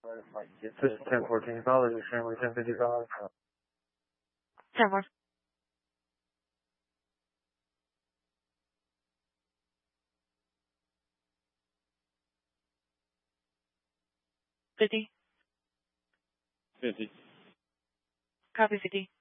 This is 1014 College, extremely 1055. 10-4. $50. $50. Copy 50.